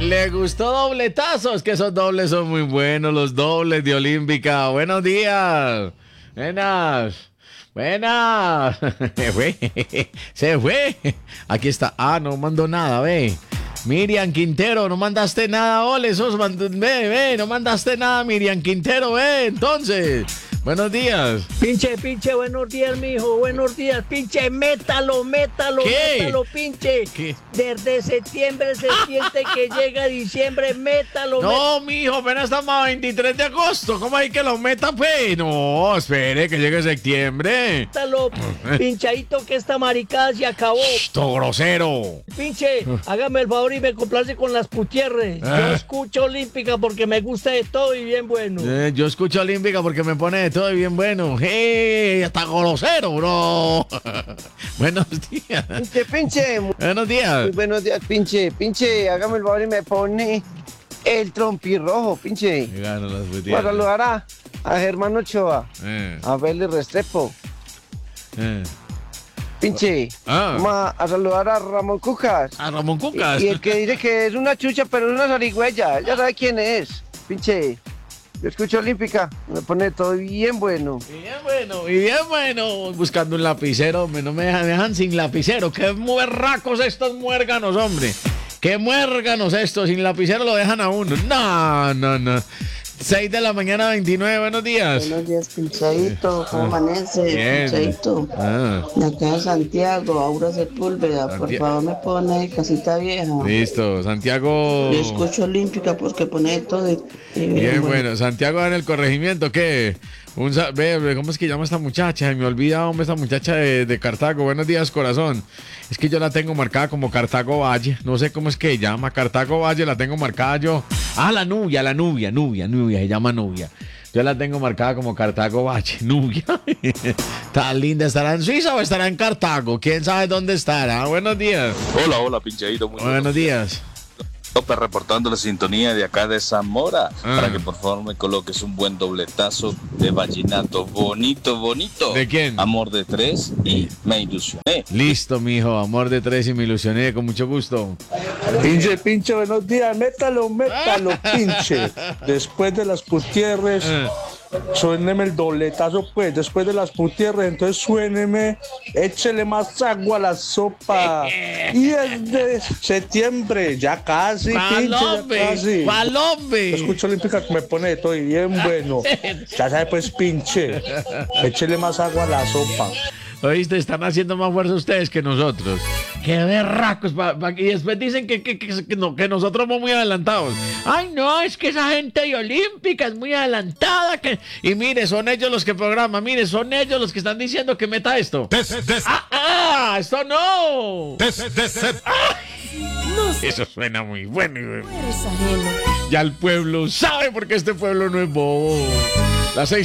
Le gustó dobletazos, que esos dobles son muy buenos, los dobles de Olímpica. Buenos días. Buenas. Buenas. Se fue. Se fue. Aquí está. Ah, no mandó nada, ve. Miriam Quintero, no mandaste nada, ole, ve, no mandaste nada, Miriam Quintero, ve, entonces. Buenos días. Pinche, buenos días, mijo. Buenos días, pinche. Métalo, ¿Qué? métalo, pinche. ¿Qué? Desde septiembre se siente que llega diciembre. Métalo, No, mijo, apenas estamos a 23 de agosto. ¿Cómo hay que lo meta, pues? No, espere que llegue septiembre. métalo. Pinchadito, que esta maricada se acabó. Todo grosero. Pinche, hágame el favor y me complace con las putierres. Yo escucho Olímpica porque me gusta de todo y bien bueno. Yo escucho Olímpica porque me pone de todo bien bueno. ¡Hey! Hasta grosero, bro. Buenos días. Pinche. Buenos días. Muy buenos días, pinche, hágame el favor y me pone el trompirrojo, pinche. Gano las Voy a putierras. saludar a Germán Ochoa, a Félix Restrepo, pinche. Vamos a saludar a Ramón Cucas. A Ramón Cucas. Y el que dice que es una chucha, pero es una zarigüeya, ya sabe quién es, pinche. Yo escucho Olímpica, me pone todo bien bueno. Y bien bueno. Buscando un lapicero, hombre, no me dejan sin lapicero. Qué muerracos estos muérganos, hombre. Qué muérganos estos, sin lapicero lo dejan a uno. No. 6 de la mañana, 29, buenos días. Buenos días, Pinchadito. ¿Cómo amanece, Bien. Pinchadito? De acá de Santiago, Aura Sepúlveda. Por favor, me pone Casita Vieja. Listo, Santiago. Yo escucho Olímpica porque pone todo. Bien, bueno. Santiago en el corregimiento, ¿qué? Ve, ¿cómo es que llama esta muchacha? Me olvida, hombre, esta muchacha de Cartago. Buenos días, corazón. Es que yo la tengo marcada como Cartago Valle. No sé cómo es que llama. Cartago Valle la tengo marcada yo. Ah, la Nubia. Se llama Nubia. Yo la tengo marcada como Cartago Valle. Nubia. Está linda. ¿Estará en Suiza o estará en Cartago? ¿Quién sabe dónde estará? Buenos días. Hola, Pinchadito. Muy Buenos días. López reportando la sintonía de acá de Zamora para que por favor me coloques un buen dobletazo de vallenato bonito. ¿De quién? Amor de tres y Me ilusioné. Listo, mijo. Amor de tres y me ilusioné. Con mucho gusto. Pinche, buenos días. Métalo, pinche. Después de las putierres, suéneme el dobletazo, pues. Después de las putierres, entonces suéneme, échele más agua a la sopa. Y es de septiembre, ya casi, pinche, ya casi. ¡Palombe! Escucho Olímpica que me pone de todo y bien bueno. Ya sabe, pues, pinche. Échele más agua a la sopa. Oíste, están haciendo más fuerza ustedes que nosotros. ¡Qué berracos! Y después dicen que nosotros somos muy adelantados. ¡Ay, no! Es que esa gente de Olímpica es muy adelantada. Y mire, son ellos los que programan. Mire, son ellos los que están diciendo que meta esto. ¡Esto no! Eso suena muy bueno. Ya el pueblo sabe porque este pueblo no es bobo. Las 6:30.